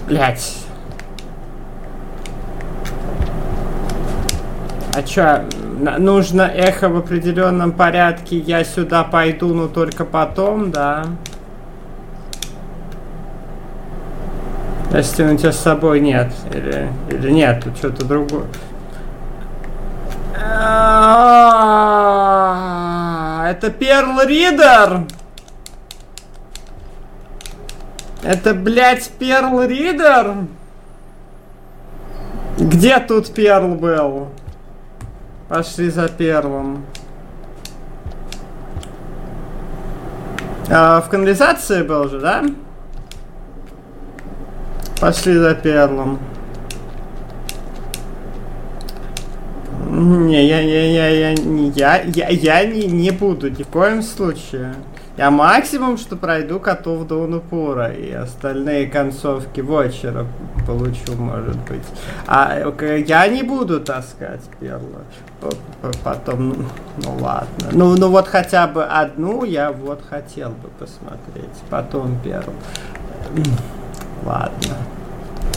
Блять. А чё, нужно эхо в определенном порядке, я сюда пойду, но только потом, да? Если у тебя с собой нет, или нет, тут что-то другое. Это Перл Ридер? Это, блядь, Перл Ридер? Где тут Перл был? Пошли за Перлом. В канализации был же, да? Пошли за Перлом. Не, я не буду ни в коем случае. Я максимум, что пройду Котов до Унупура, и остальные концовки Вотчера получу, может быть. А я не буду таскать Перла. Потом, ну ладно. Ну вот хотя бы одну я вот хотел бы посмотреть. Потом Перл. Ладно.